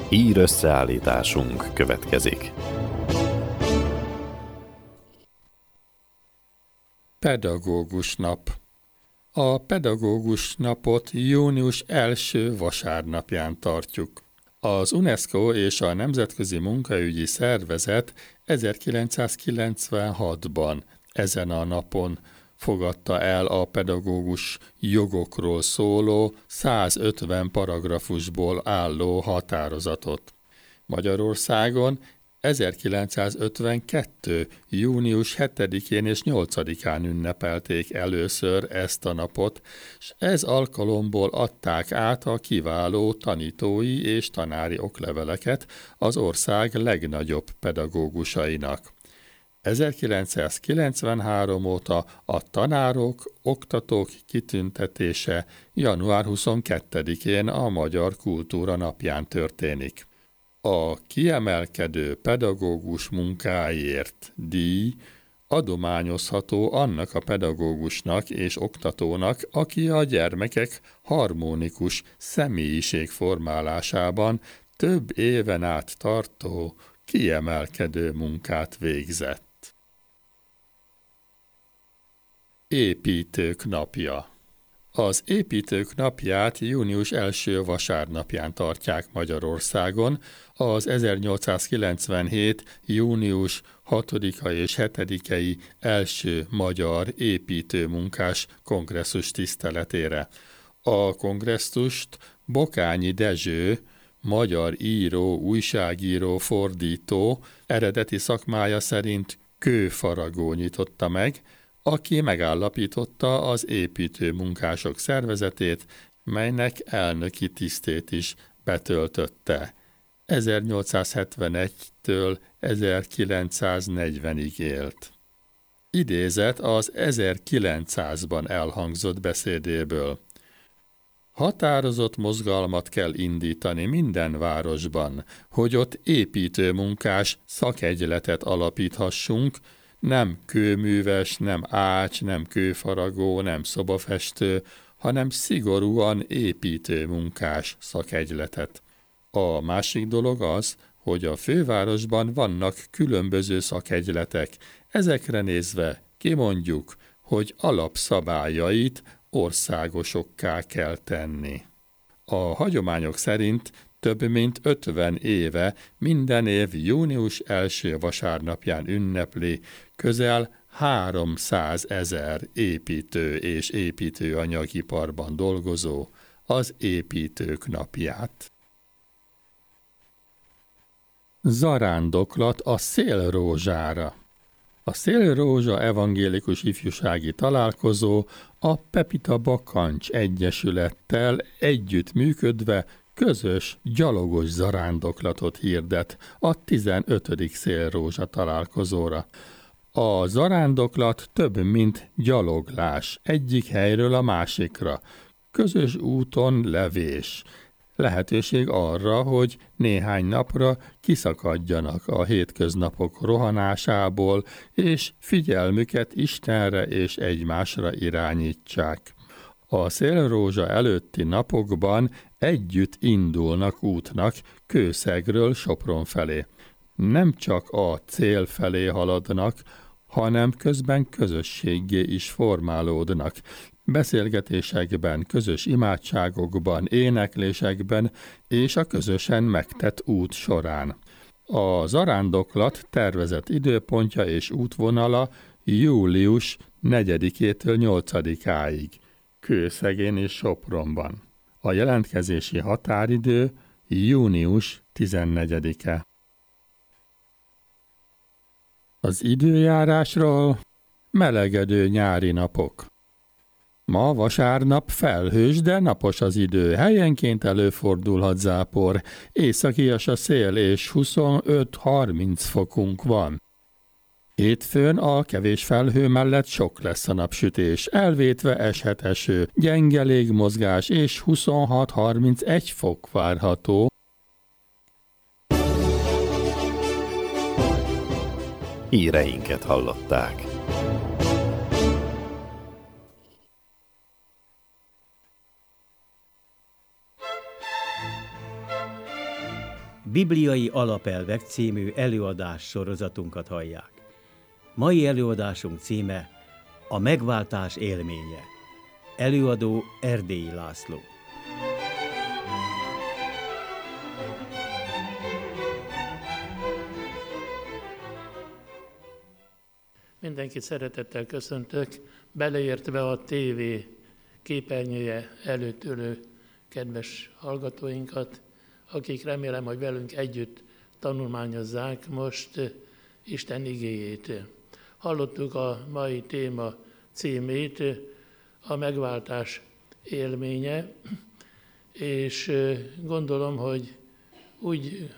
Ír összeállításunk következik. Pedagógus nap. A pedagógus napot június első vasárnapján tartjuk. Az UNESCO és a Nemzetközi Munkaügyi Szervezet 1996-ban ezen a napon fogadta el a pedagógus jogokról szóló 150 paragrafusból álló határozatot. Magyarországon 1952. június 7-én és 8-án ünnepelték először ezt a napot, s ez alkalomból adták át a kiváló tanítói és tanári okleveleket az ország legnagyobb pedagógusainak. 1993 óta a tanárok, oktatók kitüntetése január 22-én a Magyar Kultúra Napján történik. A kiemelkedő pedagógus munkáért díj adományozható annak a pedagógusnak és oktatónak, aki a gyermekek harmonikus személyiségformálásában több éven át tartó kiemelkedő munkát végzett. Építők napja. Az építők napját június első vasárnapján tartják Magyarországon, az 1897. június 6-a és 7-i első magyar építőmunkás kongresszus tiszteletére. A kongresszust Bokányi Dezső, magyar író, újságíró, fordító, eredeti szakmája szerint kőfaragó nyitotta meg, aki megállapította az építőmunkások szervezetét, melynek elnöki tisztét is betöltötte. 1871-től 1940-ig élt. Idézet az 1900-ban elhangzott beszédéből. Határozott mozgalmat kell indítani minden városban, hogy ott építőmunkás szakegyletet alapíthassunk, nem kőműves, nem ács, nem kőfaragó, nem szobafestő, hanem szigorúan építőmunkás szakegyletet. A másik dolog az, hogy a fővárosban vannak különböző szakegyletek, ezekre nézve kimondjuk, hogy alapszabályait országosokká kell tenni. A hagyományok szerint több mint 50 éve minden év június első vasárnapján ünnepli közel 300 000 építő és építőanyagiparban dolgozó az építők napját. Zarándoklat a Szélrózsára. A Szélrózsa evangélikus ifjúsági találkozó a Pepita Bakancs Egyesülettel együttműködve közös gyalogos zarándoklatot hirdet a 15. Szélrózsa találkozóra. A zarándoklat több mint gyaloglás egyik helyről a másikra, közös úton levés. Lehetőség arra, hogy néhány napra kiszakadjanak a hétköznapok rohanásából, és figyelmüket Istenre és egymásra irányítsák. A Szélrózsa előtti napokban együtt indulnak útnak Kőszegről Sopron felé. Nem csak a cél felé haladnak, hanem közben közösséggé is formálódnak. Beszélgetésekben, közös imádságokban, éneklésekben és a közösen megtett út során. A zarándoklat tervezett időpontja és útvonala július 4-től 8-áig, Kőszegén és Sopronban. A jelentkezési határidő június 14-e. Az időjárásról melegedő nyári napok. Ma vasárnap felhős, de napos az idő, helyenként előfordulhat zápor, északias a szél és 25-30 fokunk van. Hétfőn a kevés felhő mellett sok lesz a napsütés, elvétve eshet eső, gyenge légmozgás és 26-31 fok várható. Híreinket hallották. Bibliai alapelvek című előadás sorozatunkat hallják. Mai előadásunk címe a megváltás élménye. Előadó Erdélyi László. Mindenkit szeretettel köszöntök, beleértve a TV képernyője előtt ülő kedves hallgatóinkat, akik remélem, hogy velünk együtt tanulmányozzák most Isten igéjét. Hallottuk a mai téma címét, a megváltás élménye, és gondolom, hogy úgy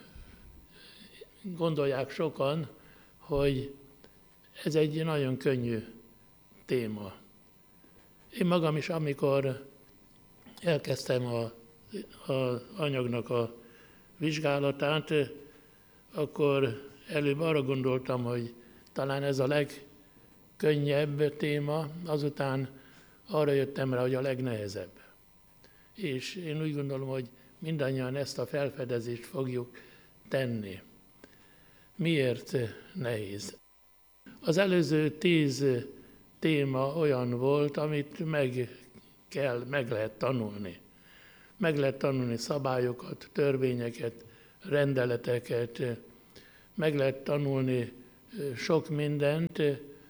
gondolják sokan, hogy ez egy nagyon könnyű téma. Én magam is, amikor elkezdtem az anyagnak a vizsgálatát, akkor előbb arra gondoltam, hogy talán ez a legkönnyebb téma, azután arra jöttem rá, hogy a legnehezebb. És én úgy gondolom, hogy mindannyian ezt a felfedezést fogjuk tenni. Miért nehéz? Az előző 10 téma olyan volt, amit meg lehet tanulni. Meg lehet tanulni szabályokat, törvényeket, rendeleteket, meg lehet tanulni sok mindent,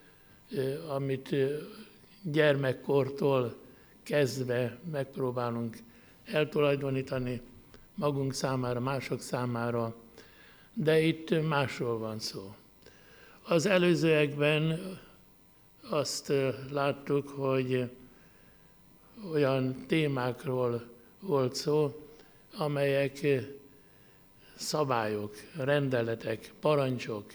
amit gyermekkortól kezdve megpróbálunk eltulajdonítani magunk számára, mások számára, de itt másról van szó. Az előzőekben azt láttuk, hogy olyan témákról volt szó, amelyek szabályok, rendeletek, parancsok,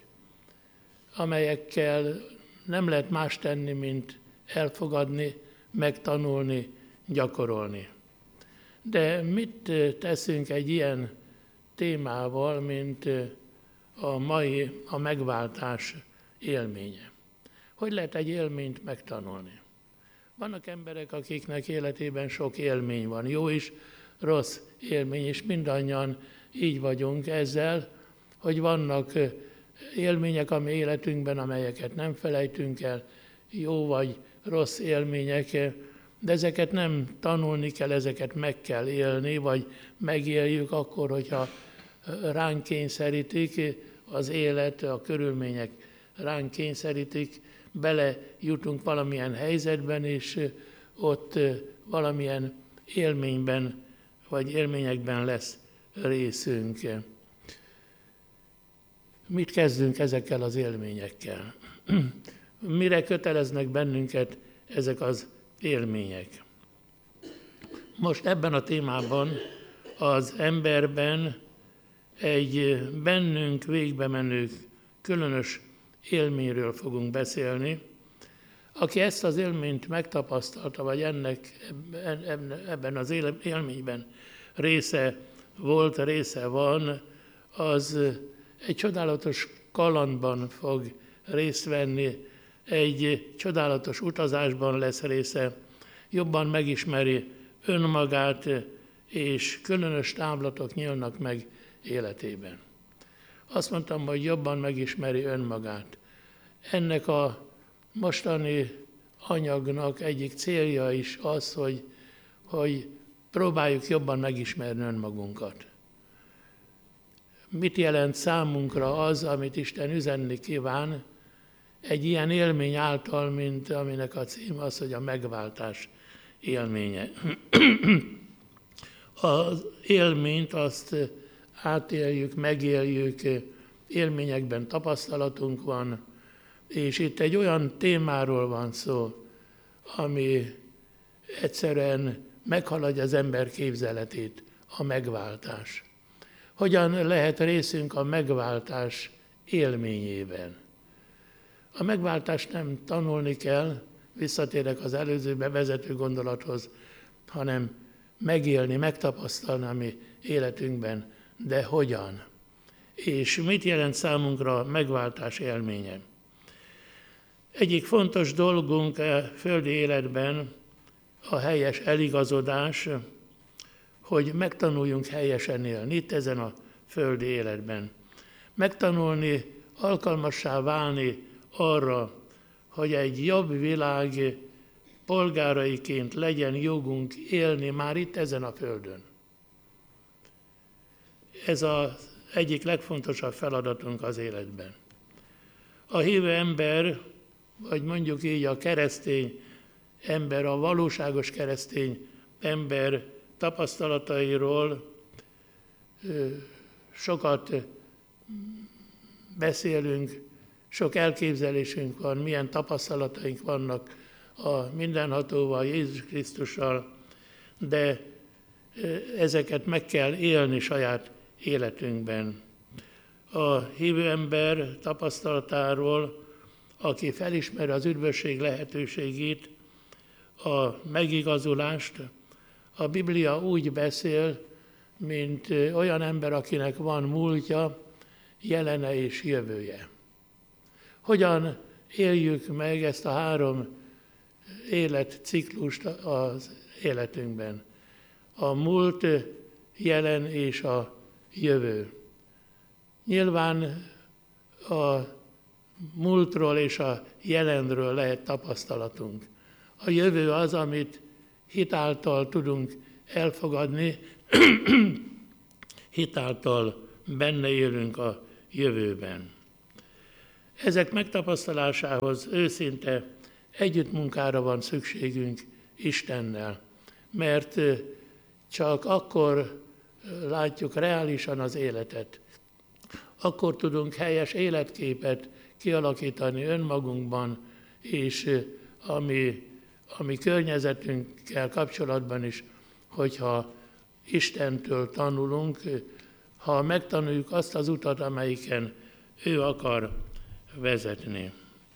amelyekkel nem lehet más tenni, mint elfogadni, megtanulni, gyakorolni. De mit teszünk egy ilyen témával, mint a mai, a megváltás élménye? Hogy lehet egy élményt megtanulni? Vannak emberek, akiknek életében sok élmény van, jó is, rossz élmény, és mindannyian így vagyunk ezzel, hogy vannak élmények a mi életünkben, amelyeket nem felejtünk el, jó vagy rossz élmények, de ezeket nem tanulni kell, ezeket meg kell élni, vagy megéljük akkor, hogyha ránk kényszerítik az élet, a körülmények ránk kényszerítik, belejutunk valamilyen helyzetben, és ott valamilyen élményben, vagy élményekben lesz részünk. Mit kezdünk ezekkel az élményekkel? Mire köteleznek bennünket ezek az élmények? Most ebben a témában az emberben egy bennünk végbe menő különös élményről fogunk beszélni. Aki ezt az élményt megtapasztalta, vagy ebben az élményben része volt, része van, az egy csodálatos kalandban fog részt venni, egy csodálatos utazásban lesz része, jobban megismeri önmagát, és különös távlatok nyílnak meg életében. Azt mondtam, hogy jobban megismeri önmagát. Ennek a mostani anyagnak egyik célja is az, hogy próbáljuk jobban megismerni önmagunkat. Mit jelent számunkra az, amit Isten üzenni kíván, egy ilyen élmény által, mint aminek a cím az, hogy a megváltás élménye. Az élményt azt átéljük, megéljük, élményekben tapasztalatunk van, és itt egy olyan témáról van szó, ami egyszerűen meghaladja az ember képzeletét, a megváltás. Hogyan lehet részünk a megváltás élményében? A megváltást nem tanulni kell, visszatérek az előző bevezető gondolathoz, hanem megélni, megtapasztalni a mi életünkben. De hogyan? És mit jelent számunkra a megváltás élménye? Egyik fontos dolgunk a földi életben a helyes eligazodás, hogy megtanuljunk helyesen élni. Itt ezen a földi életben. Megtanulni, alkalmassá válni arra, hogy egy jobb világ polgáraiként legyen jogunk élni már itt ezen a földön. Ez az egyik legfontosabb feladatunk az életben. A hívő ember, vagy mondjuk így a keresztény ember, a valóságos keresztény ember tapasztalatairól sokat beszélünk, sok elképzelésünk van, milyen tapasztalataink vannak a mindenhatóval, Jézus Krisztussal, de ezeket meg kell élni saját életünkben. A hívő ember tapasztalatáról, aki felismeri az üdvösség lehetőségét, a megigazulást, a Biblia úgy beszél, mint olyan ember, akinek van múltja, jelene és jövője. Hogyan éljük meg ezt a 3 életciklust az életünkben? A múlt, jelen és a jövő. Nyilván a múltról és a jelenről lehet tapasztalatunk. A jövő az, amit hitáltal tudunk elfogadni, hitáltal benne élünk a jövőben. Ezek megtapasztalásához őszinte együttmunkára van szükségünk Istennel, mert csak akkor látjuk reálisan az életet, akkor tudunk helyes életképet kialakítani önmagunkban, és ami környezetünkkel kapcsolatban is, hogyha Istentől tanulunk, ha megtanuljuk azt az utat, amelyiken ő akar vezetni.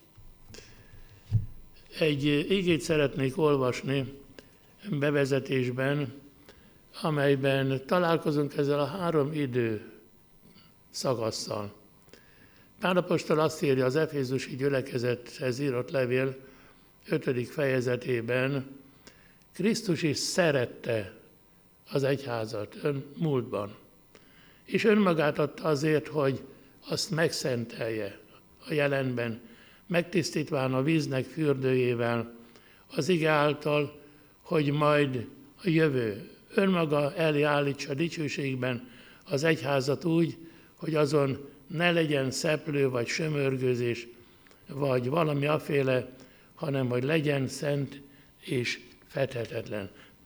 Egy igét szeretnék olvasni bevezetésben, amelyben találkozunk ezzel a 3 idő szakasszal. Pál apostol azt írja az efézusi gyülekezethez írott levél 5. fejezetében, Krisztus is szerette az egyházat múltban, és önmagát adta azért, hogy azt megszentelje a jelenben, megtisztítván a víznek fürdőjével, az ige által, hogy majd a jövő önmaga elé állítsa dicsőségben az egyházat úgy, hogy azon ne legyen szeplő vagy sömörgőzés, vagy valami aféle, hanem hogy legyen szent és fedhetetlen.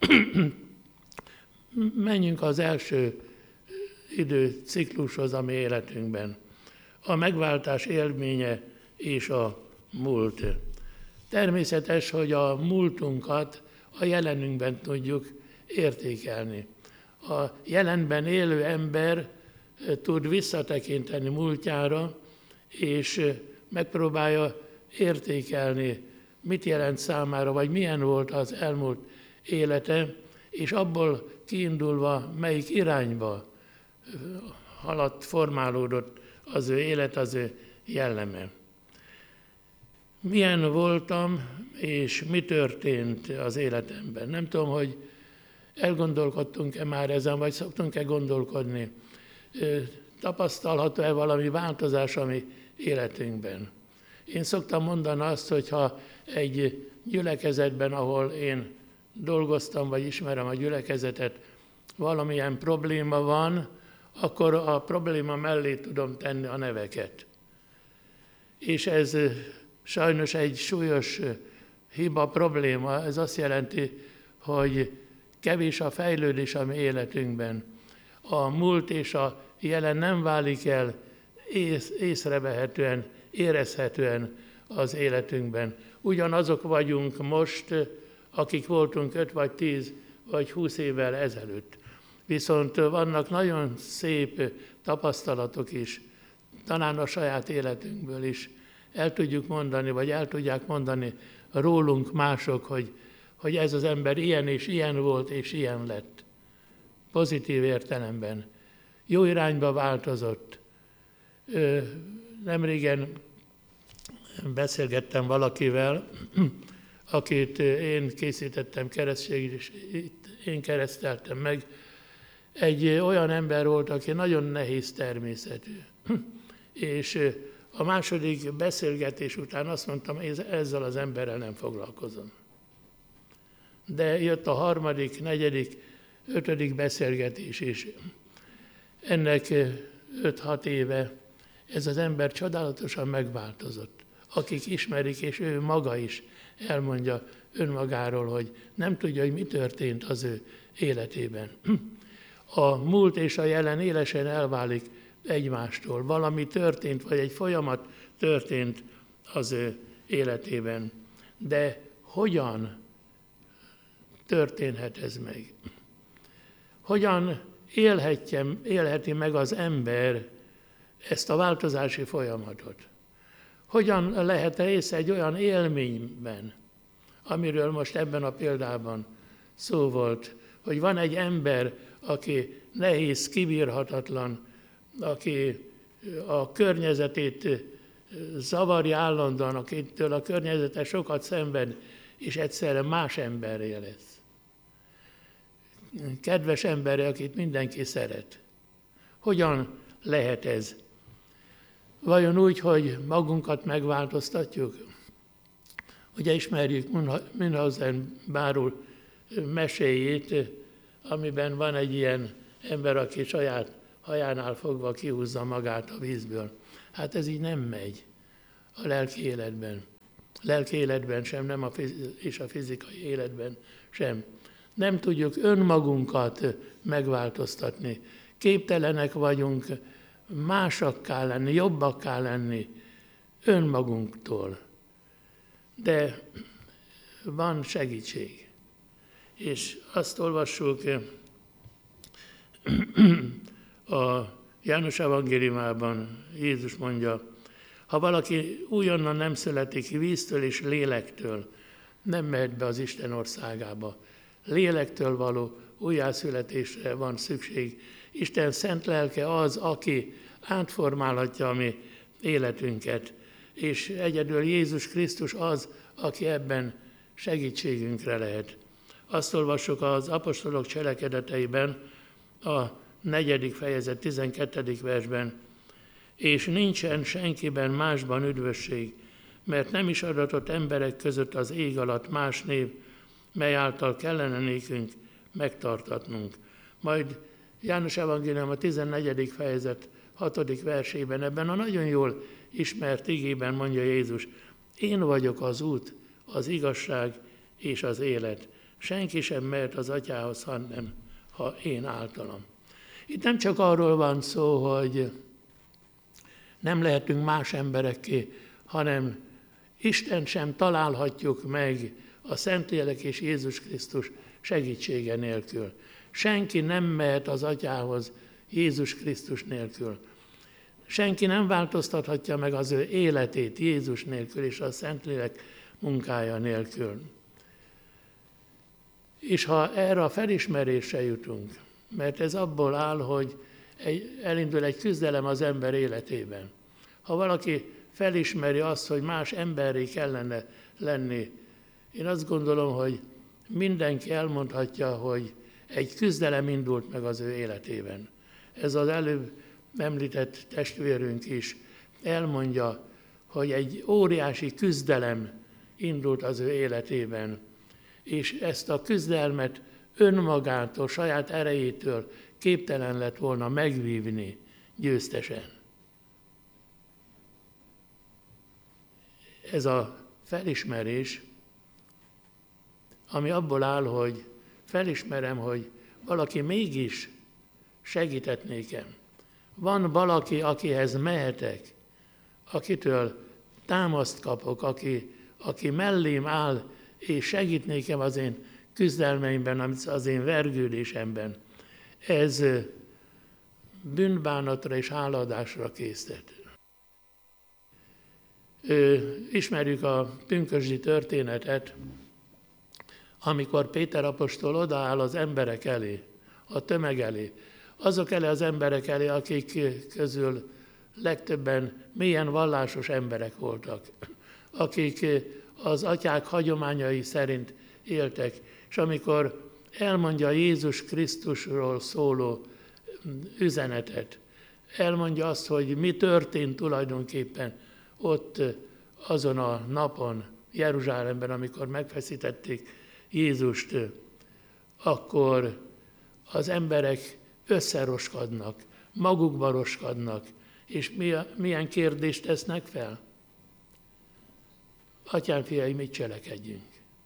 Menjünk az első időciklushoz a mi életünkben. A megváltás élménye és a múlt. Természetes, hogy a múltunkat a jelenünkben tudjuk értékelni. A jelenben élő ember tud visszatekinteni múltjára, és megpróbálja értékelni, mit jelent számára, vagy milyen volt az elmúlt élete, és abból kiindulva, melyik irányba haladt, formálódott az ő élet, az ő jelleme. Milyen voltam, és mi történt az életemben? Nem tudom, hogy elgondolkodtunk-e már ezen, vagy szoktunk-e gondolkodni. Tapasztalható-e valami változás a mi életünkben? Én szoktam mondani azt, hogyha egy gyülekezetben, ahol én dolgoztam, vagy ismerem a gyülekezetet, valamilyen probléma van, akkor a probléma mellé tudom tenni a neveket. És ez sajnos egy súlyos hiba, probléma. Ez azt jelenti, hogy kevés a fejlődés a mi életünkben. A múlt és a jelen nem válik el észrevehetően, érezhetően az életünkben. Ugyanazok vagyunk most, akik voltunk 5 vagy 10 vagy 20 évvel ezelőtt. Viszont vannak nagyon szép tapasztalatok is, talán a saját életünkből is. El tudjuk mondani, vagy el tudják mondani rólunk mások, hogy ez az ember ilyen és ilyen volt, és ilyen lett. Pozitív értelemben. Jó irányba változott. Nemrégen beszélgettem valakivel, akit én készítettem keresztségre, és én kereszteltem meg. egy olyan ember volt, aki nagyon nehéz természetű. És a második beszélgetés után azt mondtam, ezzel az emberrel nem foglalkozom. De jött a harmadik, negyedik, ötödik beszélgetés is. Ennek 5-6 éve ez az ember csodálatosan megváltozott. Akik ismerik, és ő maga is elmondja önmagáról, hogy nem tudja, hogy mi történt az ő életében. A múlt és a jelen élesen elválik egymástól. Valami történt, vagy egy folyamat történt az ő életében. De hogyan történhet ez meg? Hogyan élheti meg az ember ezt a változási folyamatot? Hogyan lehet rész egy olyan élményben, amiről most ebben a példában szó volt, hogy van egy ember, aki nehéz, kibírhatatlan, aki a környezetét zavarja állandóan, akitől a környezete sokat szenved, és egyszerre más emberré lesz. Kedves emberre, akit mindenki szeret. Hogyan lehet ez? Vajon úgy, hogy magunkat megváltoztatjuk? Ugye ismerjük Münchhausen báró meséjét, amiben van egy ilyen ember, aki saját hajánál fogva kihúzza magát a vízből. Hát ez így nem megy a lelki életben. Lelki életben sem, és a fizikai életben sem. Nem tudjuk önmagunkat megváltoztatni. Képtelenek vagyunk másakká lenni, jobbakká lenni önmagunktól. De van segítség. És azt olvassuk a János evangéliumában, Jézus mondja, ha valaki újonnan nem születik víztől és lélektől, nem mehet be az Isten országába. Lélektől való újjászületésre van szükség. Isten szent lelke az, aki átformálhatja a mi életünket, és egyedül Jézus Krisztus az, aki ebben segítségünkre lehet. Azt olvassuk az apostolok cselekedeteiben, a 4. fejezet 12. versben, és nincsen senkiben másban üdvösség, mert nem is adatott emberek között az ég alatt más név, mely által kellene nékünk megtartatnunk. Majd János evangélium a 14. fejezet 6. versében, ebben a nagyon jól ismert igében mondja Jézus, én vagyok az út, az igazság és az élet. Senki sem mehet az atyához, hanem ha én általam. Itt nem csak arról van szó, hogy nem lehetünk más emberekké, hanem Isten sem találhatjuk meg a Szentlélek és Jézus Krisztus segítsége nélkül. Senki nem mehet az atyához Jézus Krisztus nélkül. Senki nem változtathatja meg az ő életét Jézus nélkül és a Szentlélek munkája nélkül. És ha erre a felismerésre jutunk, mert ez abból áll, hogy elindul egy küzdelem az ember életében. Ha valaki felismeri azt, hogy más emberré kellene lenni, én azt gondolom, hogy mindenki elmondhatja, hogy egy küzdelem indult meg az ő életében. Ez az előbb említett testvérünk is elmondja, hogy egy óriási küzdelem indult az ő életében, és ezt a küzdelmet önmagától, saját erejétől képtelen lett volna megvívni győztesen. Ez a felismerés, ami abból áll, hogy felismerem, hogy valaki mégis segített nékem. Van valaki, akihez mehetek, akitől támaszt kapok, aki mellém áll, és segít nékem az én küzdelmeimben, az én vergődésemben. Ez bűnbánatra és hálaadásra késztet. Ismerjük a pünkösdi történetet, amikor Péter apostol odaáll az emberek elé, a tömeg elé, azok elé az emberek elé, akik közül legtöbben mélyen vallásos emberek voltak, akik az atyák hagyományai szerint éltek, és amikor elmondja Jézus Krisztusról szóló üzenetet. Elmondja azt, hogy mi történt tulajdonképpen ott azon a napon Jeruzsálemben, amikor megfeszítették Jézust, akkor az emberek összeroskadnak, magukba roskadnak, és milyen kérdést tesznek fel? Atyám, fiai, mit cselekedjünk?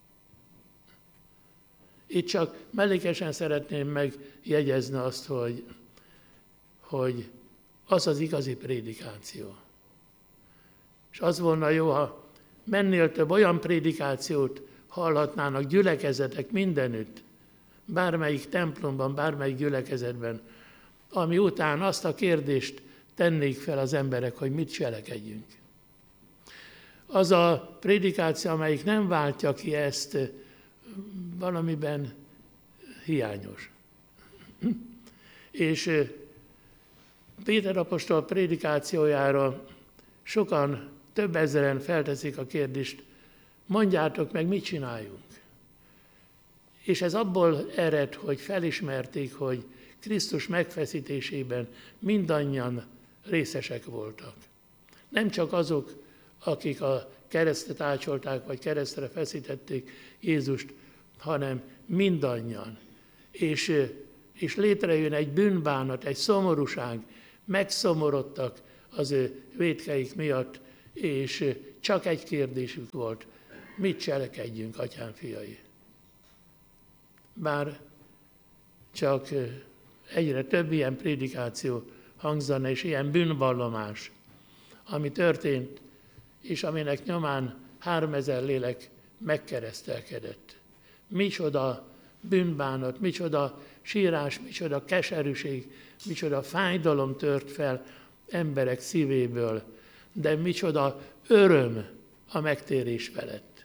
Itt csak mellékesen szeretném megjegyezni azt, hogy az az igazi prédikáció. És az volna jó, ha mennél több olyan prédikációt hallhatnának gyülekezetek mindenütt, bármelyik templomban, bármelyik gyülekezetben, ami után azt a kérdést tennék fel az emberek, hogy mit cselekedjünk. Az a prédikáció, amelyik nem váltja ki ezt, valamiben hiányos. És Péter apostol prédikációjára sokan, több ezeren felteszik a kérdést, mondjátok meg, mit csináljunk. És ez abból ered, hogy felismerték, hogy Krisztus megfeszítésében mindannyian részesek voltak. Nem csak azok, akik a keresztet ácsolták, vagy keresztre feszítették Jézust, hanem mindannyian. És létrejön egy bűnbánat, egy szomorúság, megszomorodtak az ő vétkeik miatt, és csak egy kérdésük volt, mit cselekedjünk, atyám, fiai. Bár csak egyre több ilyen prédikáció hangzana, és ilyen bűnvallomás, ami történt, és aminek nyomán 3000 lélek megkeresztelkedett. Micsoda bűnbánat, micsoda sírás, micsoda keserűség, micsoda fájdalom tört fel emberek szívéből, de micsoda öröm a megtérés felett.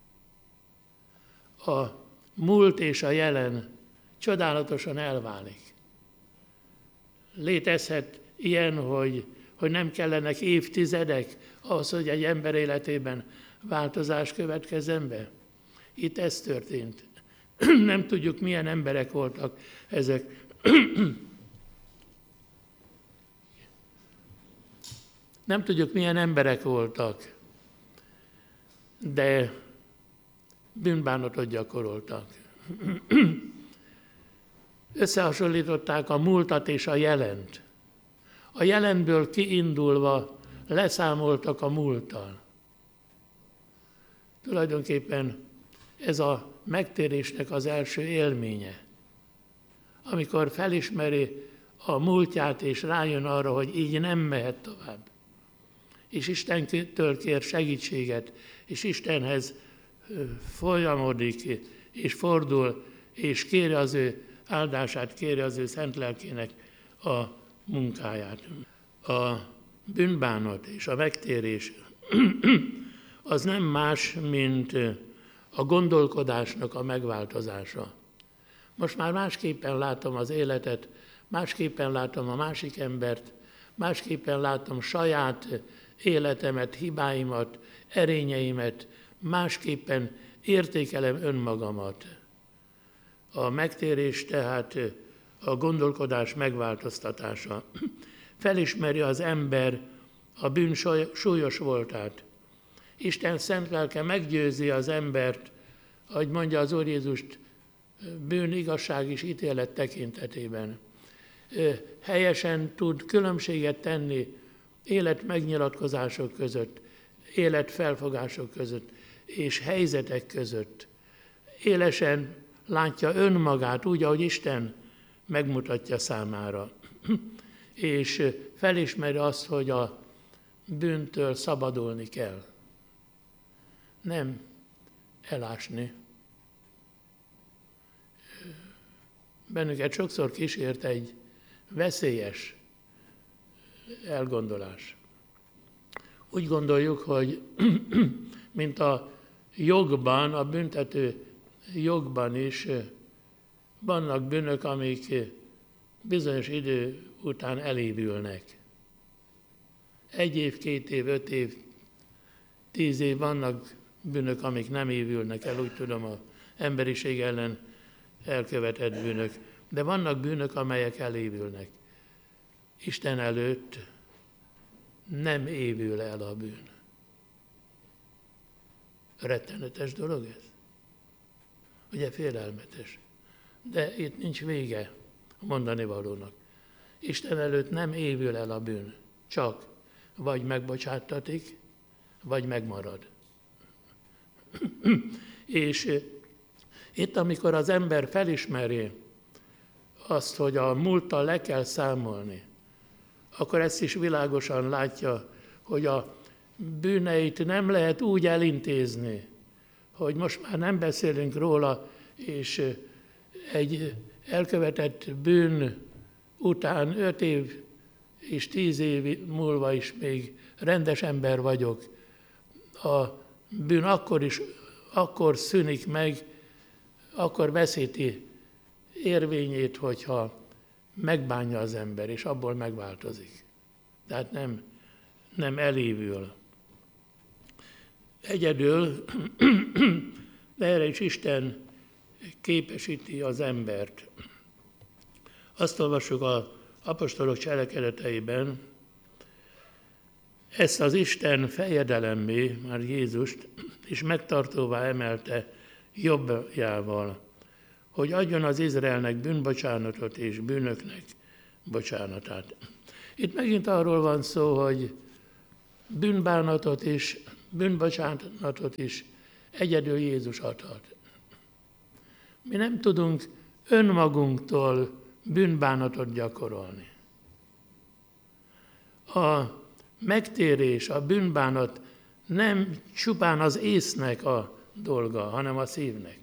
A múlt és a jelen csodálatosan elválik. Létezhet ilyen, hogy nem kellenek évtizedek ahhoz, hogy egy ember életében változás következzen be. Itt ez történt. Nem tudjuk, milyen emberek voltak ezek. Nem tudjuk, milyen emberek voltak, de bűnbánatot gyakoroltak. Összehasonlították a múltat és a jelent. A jelenből kiindulva leszámoltak a múlttal. Tulajdonképpen ez a megtérésnek az első élménye, amikor felismeri a múltját, és rájön arra, hogy így nem mehet tovább. És Istentől kér segítséget, és Istenhez folyamodik, és fordul, és kéri az ő áldását, kéri az ő szent lelkének a munkáját. A bűnbánat és a megtérés az nem más, mint a gondolkodásnak a megváltozása. Most már másképpen látom az életet, másképpen látom a másik embert, másképpen látom saját életemet, hibáimat, erényeimet, másképpen értékelem önmagamat. A megtérés tehát a gondolkodás megváltoztatása. Felismeri az ember a bűn súlyos voltát. Isten szent lelke meggyőzi az embert, ahogy mondja az Úr Jézust, bűn, igazság és ítélet tekintetében. Helyesen tud különbséget tenni életmegnyilatkozások között, életfelfogások között és helyzetek között. Élesen látja önmagát úgy, ahogy Isten megmutatja számára. És felismeri azt, hogy a bűntől szabadulni kell. Nem elásni. Bennünket sokszor kísért egy veszélyes elgondolás. Úgy gondoljuk, hogy mint a jogban, a büntető jogban is vannak bűnök, amik bizonyos idő után elévülnek. 1 év, 2 év, 5 év, 10 év vannak bűnök, amik nem évülnek el, úgy tudom, az emberiség ellen elkövetett bűnök, de vannak bűnök, amelyek elévülnek. Isten előtt nem évül el a bűn. Rettenetes dolog ez? Ugye félelmetes. De itt nincs vége a mondani valónak. Isten előtt nem évül el a bűn, csak vagy megbocsáttatik, vagy megmarad. És itt, amikor az ember felismeri azt, hogy a múlttal le kell számolni, akkor ezt is világosan látja, hogy a bűneit nem lehet úgy elintézni, hogy most már nem beszélünk róla, és egy elkövetett bűn után 5 év és 10 év múlva is még rendes ember vagyok. A bűn akkor szűnik meg, akkor veszíti érvényét, hogyha megbánja az ember, és abból megváltozik. Tehát nem elévül. Egyedül, de erre is Isten képesíti az embert. Azt olvassuk az apostolok cselekedeteiben, ezt az Isten fejedelemmé, már Jézust, és megtartóvá emelte jobbjával, hogy adjon az Izraelnek bűnbocsánatot és bűnöknek bocsánatát. Itt megint arról van szó, hogy bűnbánatot és bűnbocsánatot is egyedül Jézus adhat. Mi nem tudunk önmagunktól bűnbánatot gyakorolni. A megtérés, a bűnbánat nem csupán az észnek a dolga, hanem a szívnek.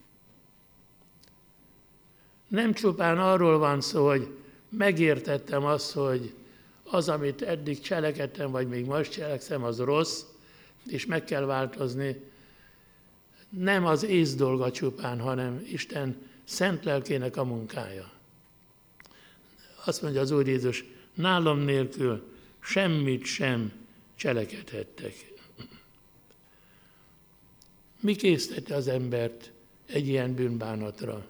Nem csupán arról van szó, hogy megértettem azt, hogy az, amit eddig cselekedtem, vagy még most cselekszem, az rossz, és meg kell változni. Nem az ész dolga csupán, hanem Isten szent lelkének a munkája. Azt mondja az Úr Jézus, nálam nélkül semmit sem cselekedhettek. Mi késztette az embert egy ilyen bűnbánatra?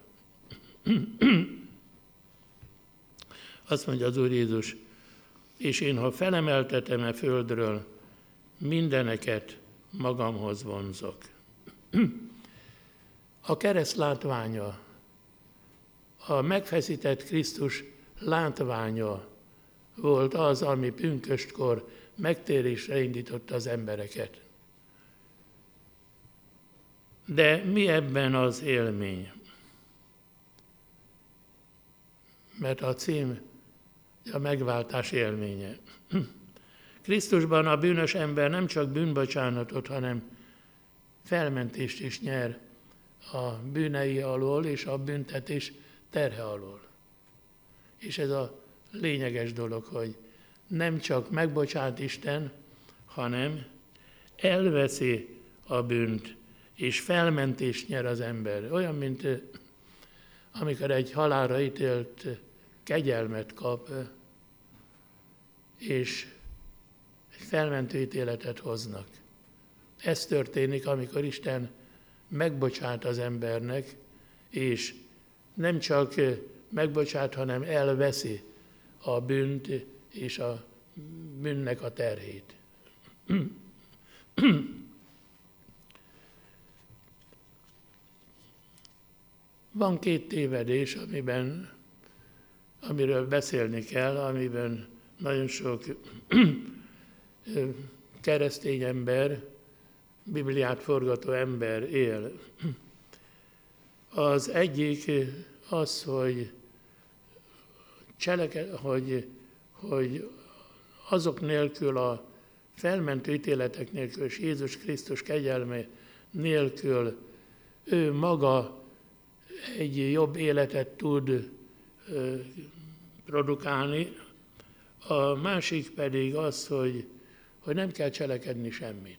Azt mondja az Úr Jézus, és én, ha felemeltetem a földről, mindeneket magamhoz vonzok. A kereszt látványa, a megfeszített Krisztus látványa volt az, ami pünköstkor megtérésre indította az embereket. De mi ebben az élmény? Mert a cím a megváltás élménye. Krisztusban a bűnös ember nem csak bűnbocsánatot, hanem felmentést is nyer a bűnei alól és a büntetés terhe alól. És ez a lényeges dolog, hogy nem csak megbocsát Isten, hanem elveszi a bűnt, és felmentést nyer az ember. Olyan, mint amikor egy halálra ítélt kegyelmet kap, és egy felmentő ítéletet hoznak. Ez történik, amikor Isten megbocsát az embernek, és nem csak megbocsát, hanem elveszi a bűnt és a bűnnek a terhét. Van 2 tévedés, amiről beszélni kell, amiben nagyon sok keresztény ember, Bibliát forgató ember él. Az egyik az, hogy azok nélkül, a felmentő ítéletek nélkül, és Jézus Krisztus kegyelme nélkül ő maga egy jobb életet tud produkálni. A másik pedig az, hogy nem kell cselekedni semmit.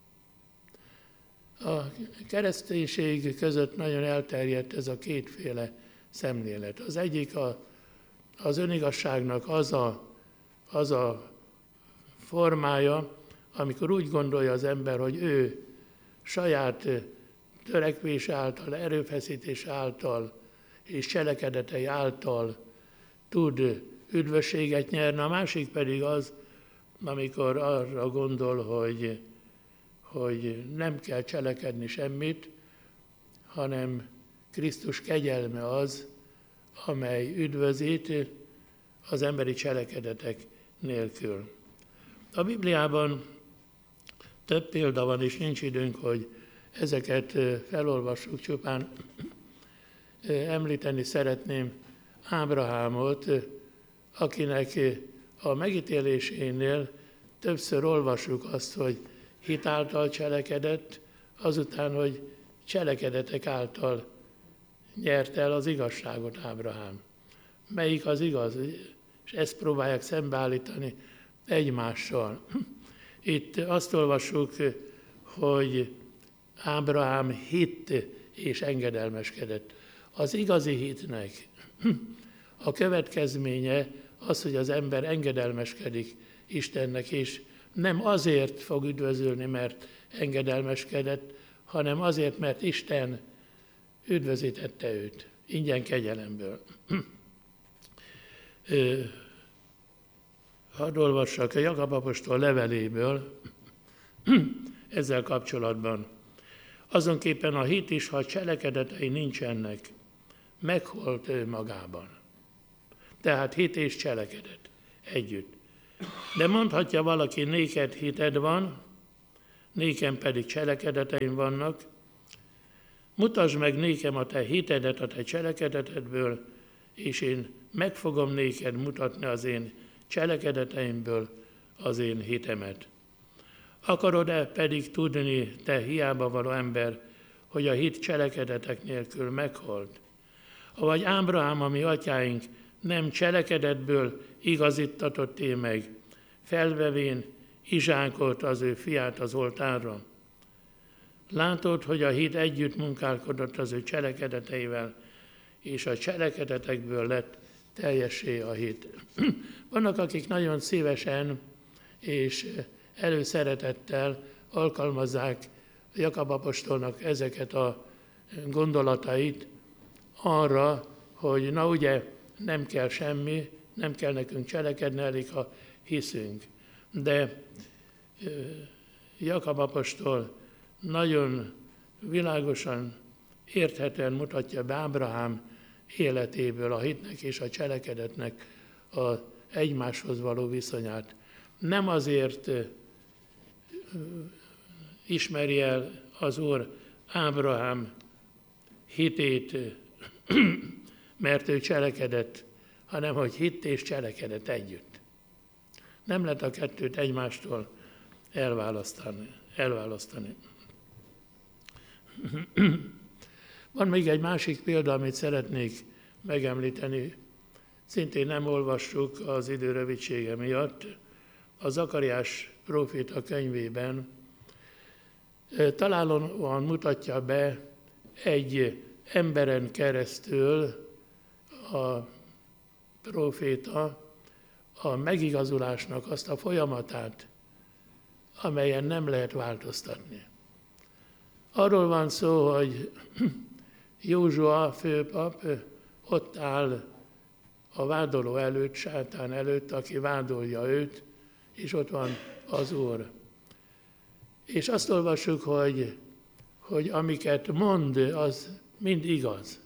A kereszténység között nagyon elterjedt ez a 2 szemlélet. Az egyik az önigazságnak az a formája, amikor úgy gondolja az ember, hogy ő saját törekvés által, erőfeszítés által és cselekedetei által tud üdvösséget nyerni, a másik pedig az, amikor arra gondol, hogy nem kell cselekedni semmit, hanem Krisztus kegyelme az, amely üdvözít az emberi cselekedetek nélkül. A Bibliában több példa van, és nincs időnk, hogy ezeket felolvassuk, csupán említeni szeretném Ábrahámot, akinek a megítélésénél többször olvassuk azt, hogy hit által cselekedett, azután, hogy cselekedetek által nyert el az igazságot Ábrahám. Melyik az igaz? És ezt próbálják szembeállítani egymással. Itt azt olvassuk, hogy Ábrahám hitt és engedelmeskedett. Az igazi hitnek a következménye az, hogy az ember engedelmeskedik Istennek, és nem azért fog üdvözülni, mert engedelmeskedett, hanem azért, mert Isten üdvözítette őt, ingyen kegyelemből. Hadd olvassak a Jakab apostol leveléből ezzel kapcsolatban. Azonképpen a hit is, ha cselekedetei nincsenek, meghalt ő magában. Tehát hit és cselekedet együtt. De mondhatja valaki, néked hited van, nékem pedig cselekedeteim vannak. Mutasd meg nékem a te hitedet a te cselekedetedből, és én meg fogom néked mutatni az én cselekedeteimből az én hitemet. Akarod-e pedig tudni, te hiába való ember, hogy a hit cselekedetek nélkül meghalt? Avagy Ábrahám, a mi atyáink, nem cselekedetből igazítatott meg, felvevén Izsákot, az ő fiát az oltárra. Látod, hogy a hit együtt munkálkodott az ő cselekedeteivel, és a cselekedetekből lett teljessé a hit. Vannak, akik nagyon szívesen és előszeretettel alkalmazzák Jakab apostolnak ezeket a gondolatait arra, hogy na ugye nem kell semmi, nem kell nekünk cselekedni, elég, ha hiszünk. De Jakab apostol nagyon világosan, érthetően mutatja be Ábrahám életéből a hitnek és a cselekedetnek az egymáshoz való viszonyát. Nem azért ismeri el az Úr Ábrahám hitét, mert ő cselekedett, hanem hogy hitt és cselekedett együtt. Nem lehet a kettőt egymástól elválasztani. Van még egy másik példa, amit szeretnék megemlíteni. Szintén nem olvassuk az idő rövidsége miatt. A Zakariás próféta könyvében találóan mutatja be egy emberen keresztül a próféta a megigazulásnak azt a folyamatát, amelyen nem lehet változtatni. Arról van szó, hogy Józsua főpap ott áll a vádoló előtt, sátán előtt, aki vádolja őt, és ott van az Úr. És azt olvassuk, hogy amiket mond, az mind igaz.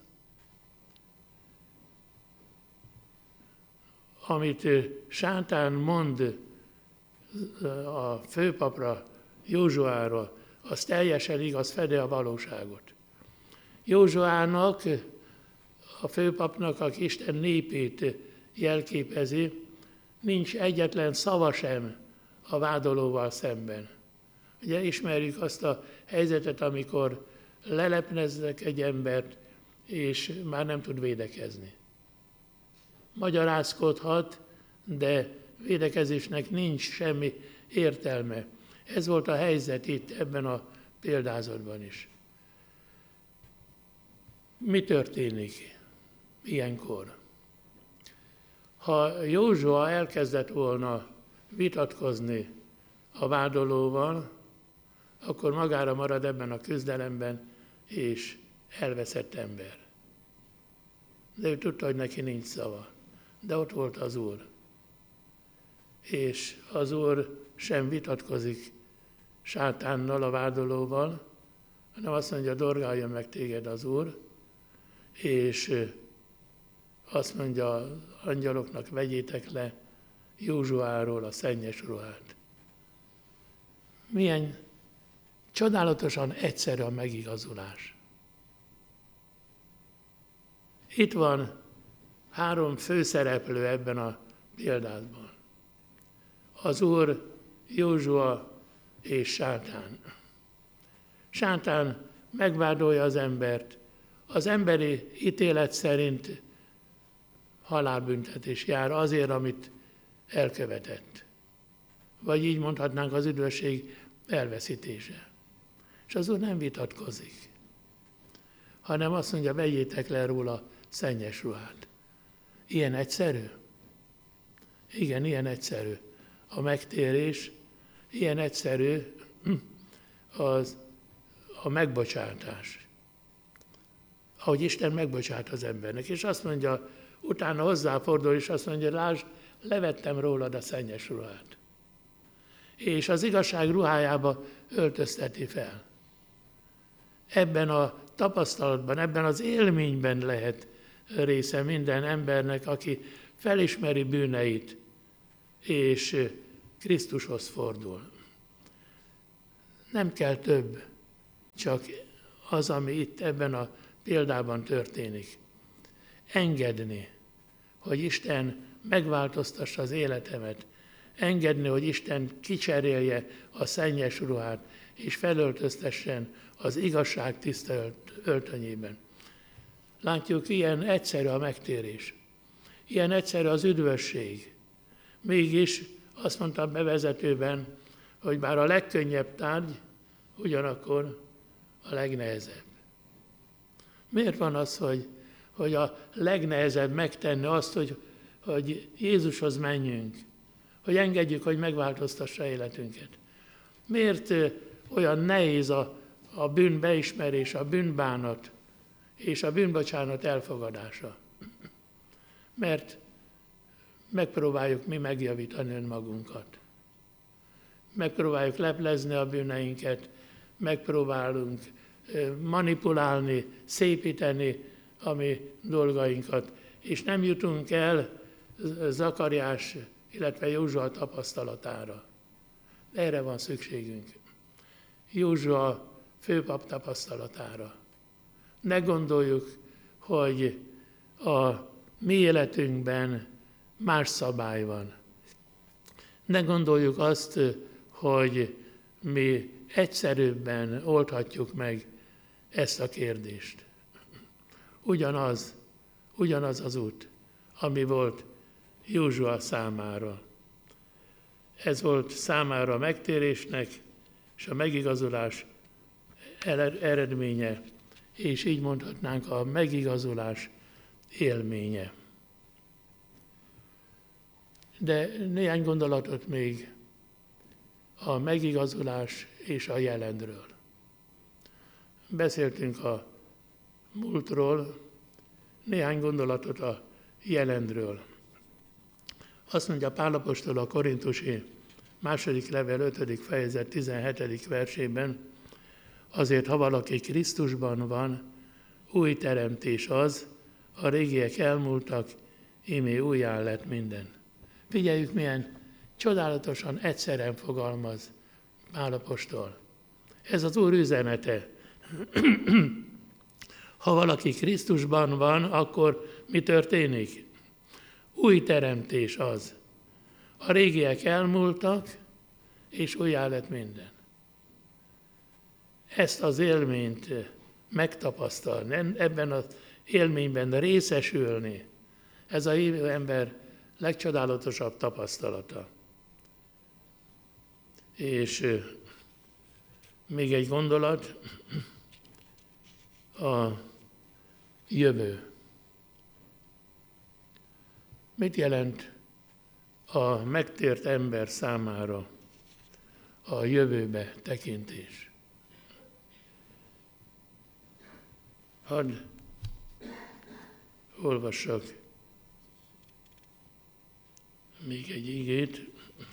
Amit sátán mond a főpapra, Józsuára, az teljesen igaz, fedi a valóságot. Józsuának, a főpapnak, aki Isten népét jelképezi, nincs egyetlen szava sem a vádolóval szemben. Ugye ismerjük azt a helyzetet, amikor lelepneznek egy embert, és már nem tud védekezni. Magyarázkodhat, de védekezésnek nincs semmi értelme. Ez volt a helyzet itt ebben a példázatban is. Mi történik ilyenkor? Ha Józsua elkezdett volna vitatkozni a vádolóval, akkor magára marad ebben a küzdelemben, és elveszett ember. de ő tudta, hogy neki nincs szava. De ott volt az Úr. És az Úr sem vitatkozik sátánnal, a vádolóval, hanem azt mondja, dorgáljon meg téged az Úr, és azt mondja az angyaloknak, vegyétek le Józsuáról a szennyes ruhát. Milyen csodálatosan egyszerű a megigazulás. Itt van 3 főszereplő ebben a példában. Az Úr, Józsua és sátán. Sátán megvádolja az embert. Az emberi ítélet szerint halálbüntetés jár azért, amit elkövetett. Vagy így mondhatnánk, az üdvösség elveszítése. És az Úr nem vitatkozik, hanem azt mondja, vegyétek le róla szennyes ruhát. Ilyen egyszerű? Igen, ilyen egyszerű a megtérés, ilyen egyszerű a megbocsátás. Ahogy Isten megbocsát az embernek, és azt mondja, utána hozzáfordul, és azt mondja, lásd, levettem rólad a szennyes ruhát. És az igazság ruhájába öltözteti fel. Ebben a tapasztalatban, ebben az élményben lehet része minden embernek, aki felismeri bűneit, és Krisztushoz fordul. Nem kell több, csak az, ami itt ebben a példában történik. Engedni, hogy Isten megváltoztassa az életemet, engedni, hogy Isten kicserélje a szennyes ruhát, és felöltöztessen az igazság tiszta öltönyében. Látjuk, ilyen egyszerű a megtérés, ilyen egyszerű az üdvösség. Mégis azt mondta a bevezetőben, hogy bár a legkönnyebb tárgy, ugyanakkor a legnehezebb. Miért van az, hogy a legnehezebb megtenni azt, hogy Jézushoz menjünk, hogy engedjük, hogy megváltoztassa életünket? Miért olyan nehéz a bűn beismerés, a bűnbánat és a bűnbocsánat elfogadása? Mert megpróbáljuk mi megjavítani önmagunkat. Megpróbáljuk leplezni a bűneinket, megpróbálunk manipulálni, szépíteni a mi dolgainkat, és nem jutunk el Zakariás, illetve Józsua tapasztalatára. Erre van szükségünk. Józsua főpap tapasztalatára. Ne gondoljuk, hogy a mi életünkben más szabály van. Ne gondoljuk azt, hogy mi egyszerűbben oldhatjuk meg ezt a kérdést. Ugyanaz az út, ami volt Józsua számára. Ez volt számára a megtérésnek és a megigazulás eredménye, és így mondhatnánk a megigazulás élménye. De néhány gondolatot még a megigazulás és a jelenről. Beszéltünk a múltról, néhány gondolatot a jelenről. Azt mondja Pál apostol a Korintusi második levél 5. fejezet 17. versében, azért, ha valaki Krisztusban van, új teremtés az, a régiek elmúltak, ímé újjá lett minden. Figyeljük, milyen csodálatosan egyszerűen fogalmaz Pál apostol. Ez az Úr üzenete. Ha valaki Krisztusban van, akkor mi történik? Új teremtés az. A régiek elmúltak, és újjá lett minden. Ezt az élményt megtapasztalni, ebben az élményben részesülni, ez a hívő ember legcsodálatosabb tapasztalata. És még egy gondolat, a jövő. Mit jelent a megtért ember számára a jövőbe tekintés? olvassak még egy igét.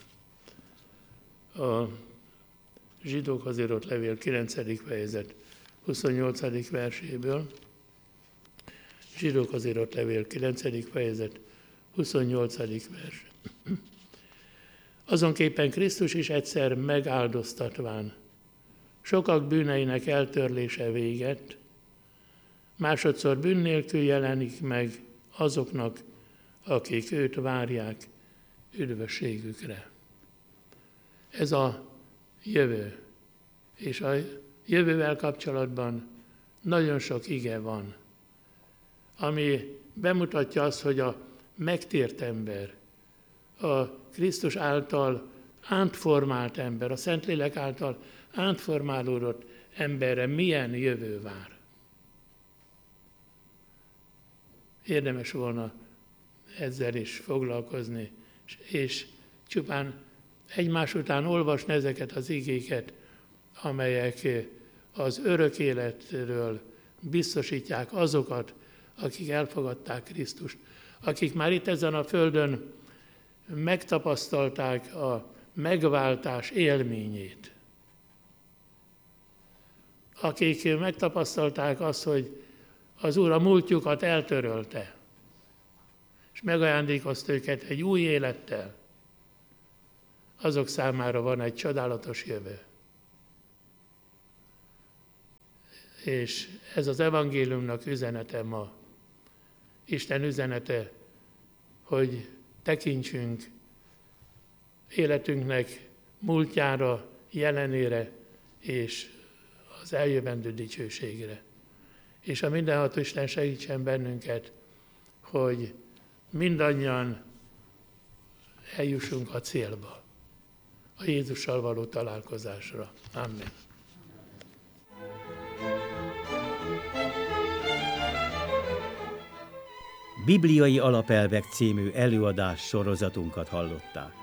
A Zsidókhoz írott levél 9. fejezet 28. verséből. Zsidókhoz írott levél 9. fejezet 28. vers. Azonképpen Krisztus is egyszer megáldoztatván sokak bűneinek eltörlése véget, másodszor bűn nélkül jelenik meg azoknak, akik őt várják üdvösségükre. Ez a jövő, és a jövővel kapcsolatban nagyon sok ige van, ami bemutatja azt, hogy a megtért ember, a Krisztus által átformált ember, a Szentlélek által átformálódott emberre milyen jövő vár. Érdemes volna ezzel is foglalkozni, és csupán egymás után olvasni ezeket az igéket, amelyek az örök életről biztosítják azokat, akik elfogadták Krisztust, akik már itt ezen a földön megtapasztalták a megváltás élményét. Akik megtapasztalták azt, hogy az Úr a múltjukat eltörölte, és megajándékozta őket egy új élettel, azok számára van egy csodálatos jövő. És ez az evangéliumnak üzenete ma. Isten üzenete, hogy tekintsünk életünknek múltjára, jelenére és az eljövendő dicsőségre. És a mindenható Isten segítsen bennünket, hogy mindannyian eljussunk a célba, a Jézussal való találkozásra. Amen. Bibliai Alapelvek című előadás sorozatunkat hallották.